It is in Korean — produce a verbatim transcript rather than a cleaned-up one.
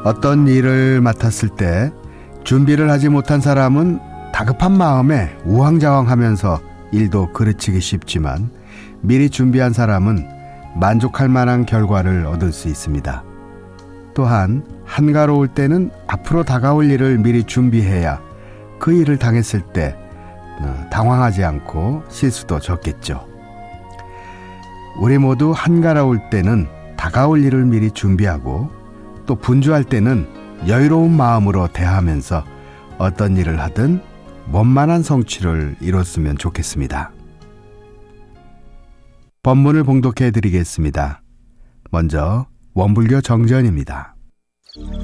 어떤 일을 맡았을 때 준비를 하지 못한 사람은 다급한 마음에 우왕좌왕하면서 일도 그르치기 쉽지만 미리 준비한 사람은 만족할 만한 결과를 얻을 수 있습니다. 또한 한가로울 때는 앞으로 다가올 일을 미리 준비해야 그 일을 당했을 때 당황하지 않고 실수도 적겠죠. 우리 모두 한가로울 때는 다가올 일을 미리 준비하고 또 분주할 때는 여유로운 마음으로 대하면서 어떤 일을 하든 원만한 성취를 이뤘으면 좋겠습니다. 본문을 봉독해 드리겠습니다. 먼저 원불교 정전입니다.